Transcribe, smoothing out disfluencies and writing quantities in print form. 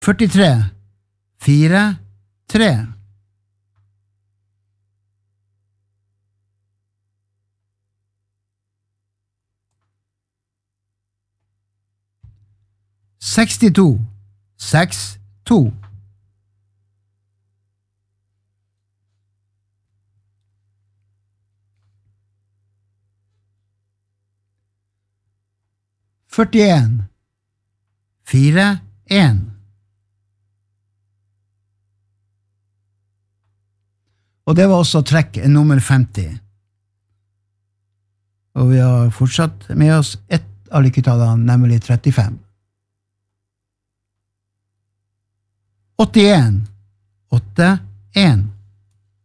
43, 4, 3. 62, 6, 2. 41, 4, 1. Og det var også trekk nummer 50. Og vi har fortsatt med oss ett av lykketallene, nemlig 35. 81, 8, 1.